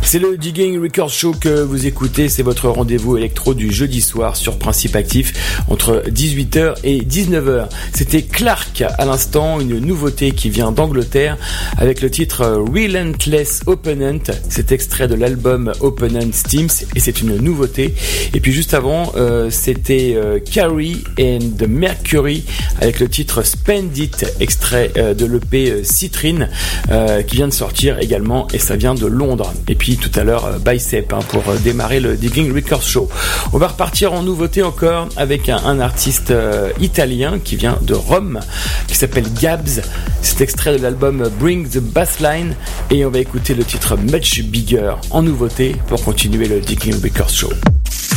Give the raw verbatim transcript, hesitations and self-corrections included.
C'est le Digging Records Show que vous écoutez, c'est votre rendez-vous électro du jeudi soir sur Principe Actif entre dix-huit heures et dix-neuf heures. C'était Clark à l'instant, une nouveauté qui vient d'Angleterre avec le titre Relentless Opponent. C'est extrait de l'album Opponent Steams et c'est une nouveauté. Et puis juste avant, euh, c'était euh, Carrie and the Mercury avec le titre Spend It, extrait euh, de l'E P euh, Citrine euh, qui vient de sortir également et ça vient de Londres. Et puis tout à l'heure euh, Bicep hein, pour euh, démarrer le Digging Records Show. On va repartir en nouveauté encore avec un, un artiste euh, italien qui vient de Rome qui s'appelle Gabs. C'est extrait de l'album Bring the Bassline et on va écouter le titre Much Bigger en nouveauté pour continuer le Digging Records Show.